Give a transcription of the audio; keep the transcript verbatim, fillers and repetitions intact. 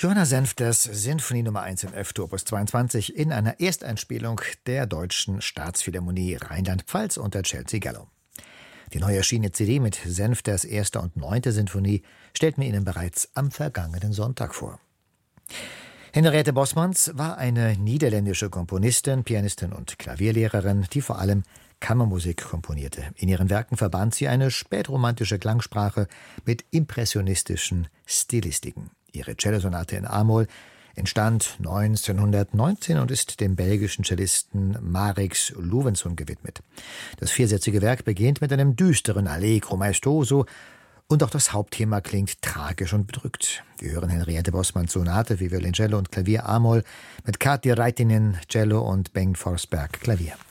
Johanna Senfters Sinfonie Nummer eins in F-Dur Opus zweiundzwanzig in einer Ersteinspielung der Deutschen Staatsphilharmonie Rheinland-Pfalz unter Chelsea Gallo. Die neu erschienene C D mit Senfters erster und neunte Sinfonie stellten wir Ihnen bereits am vergangenen Sonntag vor. Henriette Bosmans war eine niederländische Komponistin, Pianistin und Klavierlehrerin, die vor allem Kammermusik komponierte. In ihren Werken verband sie eine spätromantische Klangsprache mit impressionistischen Stilistiken. Ihre Cellosonate in A-Moll entstand neunzehnhundertneunzehn und ist dem belgischen Cellisten Marix Loewenson gewidmet. Das viersätzige Werk beginnt mit einem düsteren Allegro maestoso und auch das Hauptthema klingt tragisch und bedrückt. Wir hören Henriette Bosmans Sonate für Violoncello und Klavier A-Moll mit Kati Raitinen Cello und Bengt Forsberg Klavier.